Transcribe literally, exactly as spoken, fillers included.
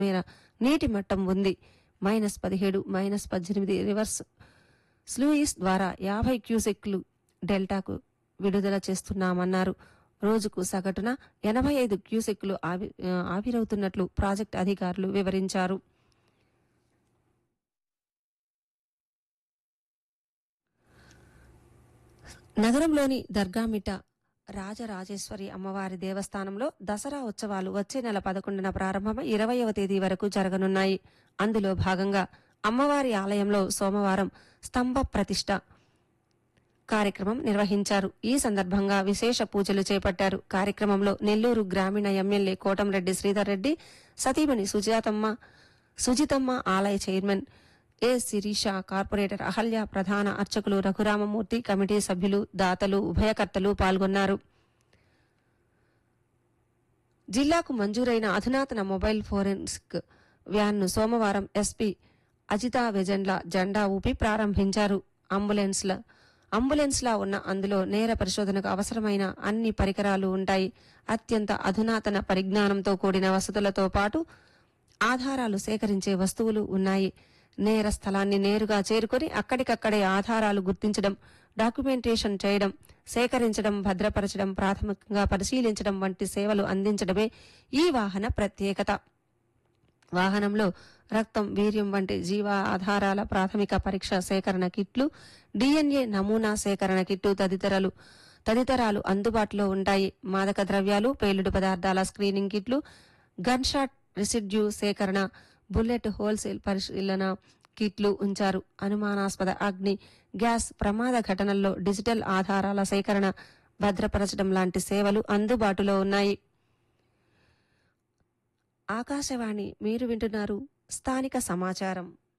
మేర నీటి మట్టం ఉంది. మైనస్ పదిహేడు మైనస్ పద్దెనిమిది రివర్స్ స్లూయిస్ ద్వారా యాభై క్యూసెక్లు డెల్టాకు విడుదల చేస్తున్నామన్నారు. రోజుకు సగటున ఎనభై ఐదు క్యూసెక్లు ఆవి ఆవిరవుతున్నట్లు ప్రాజెక్టు అధికారులు వివరించారు. నగరంలోని దర్గామిట్ట రాజరాజేశ్వరి అమ్మవారి దేవస్థానంలో దసరా ఉత్సవాలు వచ్చే నెల పదకొండున ప్రారంభమై ఇరవయవ తేదీ వరకు జరగనున్నాయి. అందులో భాగంగా అమ్మవారి ఆలయంలో సోమవారం స్తంభ ప్రతిష్ఠ కార్యక్రమం నిర్వహించారు. ఈ సందర్భంగా విశేష పూజలు చేపట్టారు. కార్యక్రమంలో నెల్లూరు గ్రామీణ ఎమ్మెల్యే కోటంరెడ్డి శ్రీధర్ రెడ్డి, సతీమణి సుజాతమ్మ సుజితమ్మ, ఆలయ చైర్మన్ ఏ శిరీష, కార్పొరేటర్ అహల్య, ప్రధాన అర్చకులు రఘురామమూర్తి, కమిటీ సభ్యులు, దాతలు, ఉభయకర్తలు పాల్గొన్నారు. జిల్లాకు మంజూరైన అధునాతన మొబైల్ ఫోరెన్సిక్ వ్యాన్ను సోమవారం ఎస్పీ అజితా వెజెండ్ల జెండా ఊపి ప్రారంభించారు. అంబులెన్స్ల అంబులెన్స్లా ఉన్న అందులో నేర పరిశోధనకు అవసరమైన అన్ని పరికరాలు ఉంటాయి. అత్యంత అధునాతన పరిజ్ఞానంతో కూడిన వసతులతో పాటు ఆధారాలు సేకరించే వస్తువులు ఉన్నాయి. నేర స్థలాన్ని నేరుగా చేరుకొని అక్కడికక్కడే ఆధారాలు గుర్తించడం, డాక్యుమెంటేషన్ చేయడం, సేకరించడం, భద్రపరచడం, ప్రాథమికంగా పరిశీలించడం వంటి సేవలు అందించడమే ఈ వాహన ప్రత్యేకత. వాహనంలో రక్తం, వీర్యం వంటి జీవ ఆధారాల ప్రాథమిక పరీక్ష సేకరణ కిట్లు, డిఎన్ఏ నమూనా సేకరణ కిట్లు తదితరాలు తదితరాలు అందుబాటులో ఉంటాయి. మాదక ద్రవ్యాలు, పేలుడు పదార్థాల స్క్రీనింగ్ కిట్లు, గన్ షాట్ రిసిడ్యూ సేకరణ, బుల్లెట్ హోల్సేల్ పరిశీలన కిట్లు ఉంచారు. అనుమానాస్పద అగ్ని, గ్యాస్ ప్రమాద ఘటనల్లో డిజిటల్ ఆధారాల సేకరణ, భద్రపరచడం లాంటి సేవలు అందుబాటులో ఉన్నాయి. ఆకాశవాణి, మీరు వింటున్నారు స్థానిక సమాచారం.